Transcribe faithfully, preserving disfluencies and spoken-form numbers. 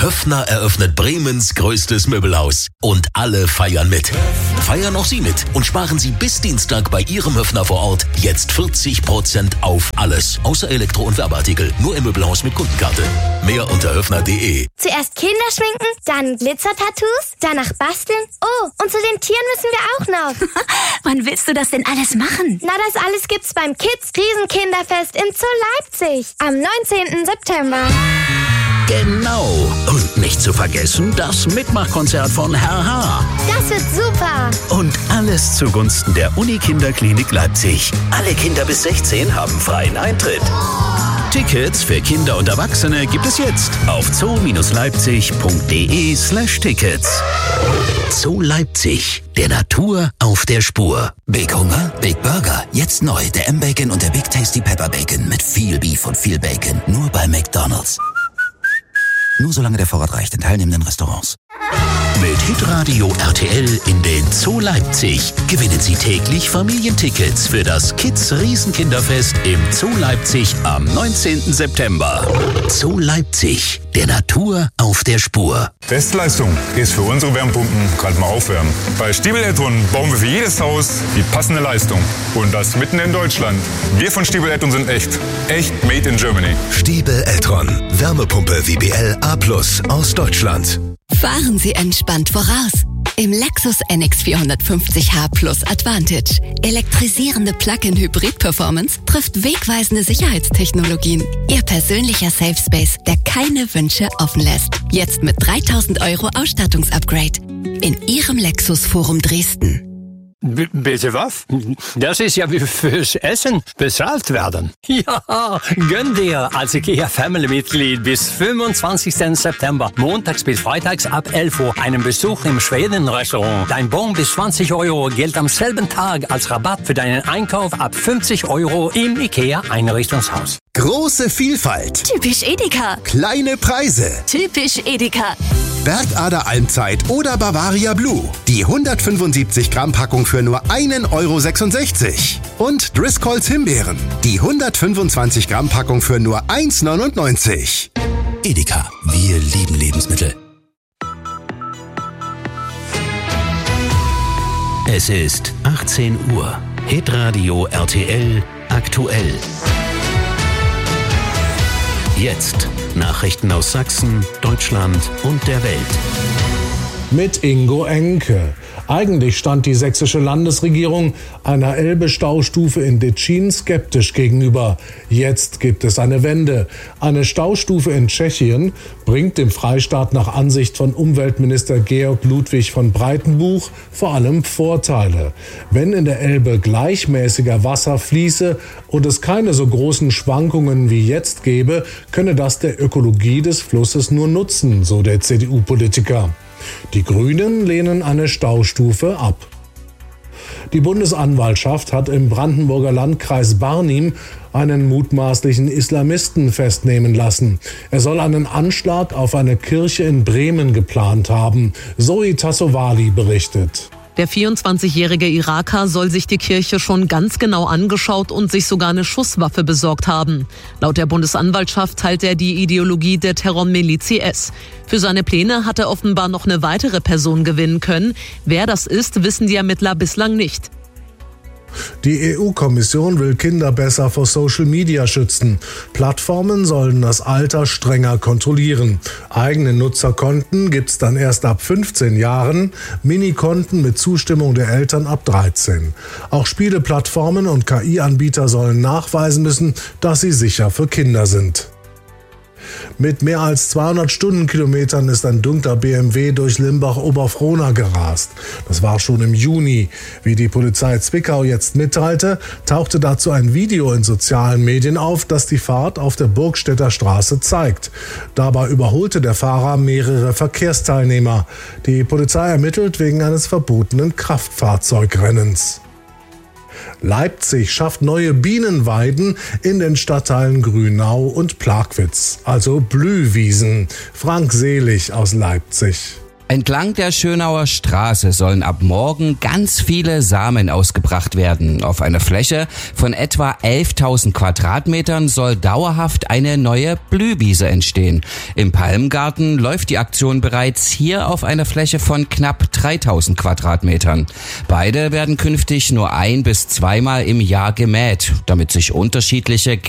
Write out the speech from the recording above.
Höffner eröffnet Bremens größtes Möbelhaus. Und alle feiern mit. Feiern auch Sie mit und sparen Sie bis Dienstag bei Ihrem Höffner vor Ort jetzt vierzig Prozent auf alles. Außer Elektro- und Werbeartikel. Nur im Möbelhaus mit Kundenkarte. Mehr unter höffner punkt de. Zuerst Kinder schminken, dann Glitzer-Tattoos, danach basteln. Oh, und zu den Tieren müssen wir auch noch. Wann willst du das denn alles machen? Na, das alles gibt's beim Kids Riesenkinderfest in Zoo Leipzig am neunzehnten September. Genau. Und nicht zu vergessen, das Mitmachkonzert von Herr H. Das wird super. Und alles zugunsten der Uni-Kinderklinik Leipzig. Alle Kinder bis sechzehn haben freien Eintritt. Tickets für Kinder und Erwachsene gibt es jetzt auf zoo-leipzig.de slash Tickets. Zoo Leipzig, der Natur auf der Spur. Big Hunger? Big Burger. Jetzt neu, der M-Bacon und der Big Tasty Pepper Bacon mit viel Beef und viel Bacon. Nur bei McDonald's. Nur solange der Vorrat reicht in teilnehmenden Restaurants. Mit Hitradio R T L in den Zoo Leipzig gewinnen Sie täglich Familientickets für das Kids Riesenkinderfest im Zoo Leipzig am neunzehnten September. Zoo Leipzig, der Natur auf der Spur. Bestleistung ist für unsere Wärmepumpen gerade mal aufwärmen. Bei Stiebel Eltron bauen wir für jedes Haus die passende Leistung. Und das mitten in Deutschland. Wir von Stiebel Eltron sind echt. Echt made in Germany. Stiebel Eltron. Wärmepumpe W B L A plus aus Deutschland. Fahren Sie entspannt voraus. Im Lexus N X vierhundertfünfzig H Plus Advantage. Elektrisierende Plug-in-Hybrid-Performance trifft wegweisende Sicherheitstechnologien. Ihr persönlicher Safe Space, der keine Wünsche offen lässt. Jetzt mit dreitausend Euro Ausstattungsupgrade. In Ihrem Lexus Forum Dresden. B- bitte was? Das ist ja wie fürs Essen bezahlt werden. Ja, gönn dir als IKEA Family-Mitglied bis fünfundzwanzigsten September, montags bis freitags ab elf Uhr, einen Besuch im Schweden-Restaurant. Dein Bon bis zwanzig Euro gilt am selben Tag als Rabatt für deinen Einkauf ab fünfzig Euro im IKEA-Einrichtungshaus. Große Vielfalt. Typisch Edeka. Kleine Preise. Typisch Edeka. Bergader Almzeit oder Bavaria Blue. Die hundertfünfundsiebzig Gramm Packung für nur einen Euro sechsundsechzig. Und Driscolls Himbeeren. Die hundertfünfundzwanzig Gramm Packung für nur eins neunundneunzig. Edeka. Wir lieben Lebensmittel. Es ist achtzehn Uhr. Hitradio R T L aktuell. Jetzt Nachrichten aus Sachsen, Deutschland und der Welt. Mit Ingo Enke. Eigentlich stand die sächsische Landesregierung einer Elbe-Staustufe in Děčín skeptisch gegenüber. Jetzt gibt es eine Wende. Eine Staustufe in Tschechien bringt dem Freistaat nach Ansicht von Umweltminister Georg Ludwig von Breitenbuch vor allem Vorteile. Wenn in der Elbe gleichmäßiger Wasser fließe und es keine so großen Schwankungen wie jetzt gäbe, könne das der Ökologie des Flusses nur nutzen, so der C D U-Politiker. Die Grünen lehnen eine Staustufe ab. Die Bundesanwaltschaft hat im Brandenburger Landkreis Barnim einen mutmaßlichen Islamisten festnehmen lassen. Er soll einen Anschlag auf eine Kirche in Bremen geplant haben. Zoe Tassovali berichtet. Der vierundzwanzigjährige Iraker soll sich die Kirche schon ganz genau angeschaut und sich sogar eine Schusswaffe besorgt haben. Laut der Bundesanwaltschaft teilt er die Ideologie der Terrormiliz I S. Für seine Pläne hat er offenbar noch eine weitere Person gewinnen können. Wer das ist, wissen die Ermittler bislang nicht. Die E U-Kommission will Kinder besser vor Social Media schützen. Plattformen sollen das Alter strenger kontrollieren. Eigene Nutzerkonten gibt's dann erst ab fünfzehn Jahren, Minikonten mit Zustimmung der Eltern ab dreizehn. Auch Spieleplattformen und K I-Anbieter sollen nachweisen müssen, dass sie sicher für Kinder sind. Mit mehr als zweihundert Stundenkilometern ist ein dunkler B M W durch Limbach-Oberfrohna gerast. Das war schon im Juni. Wie die Polizei Zwickau jetzt mitteilte, tauchte dazu ein Video in sozialen Medien auf, das die Fahrt auf der Burgstädter Straße zeigt. Dabei überholte der Fahrer mehrere Verkehrsteilnehmer. Die Polizei ermittelt wegen eines verbotenen Kraftfahrzeugrennens. Leipzig schafft neue Bienenweiden in den Stadtteilen Grünau und Plagwitz, also Blühwiesen. Frank Selig aus Leipzig. Entlang der Schönauer Straße sollen ab morgen ganz viele Samen ausgebracht werden. Auf einer Fläche von etwa elftausend Quadratmetern soll dauerhaft eine neue Blühwiese entstehen. Im Palmgarten läuft die Aktion bereits, hier auf einer Fläche von knapp dreitausend Quadratmetern. Beide werden künftig nur ein- bis zweimal im Jahr gemäht, damit sich unterschiedliche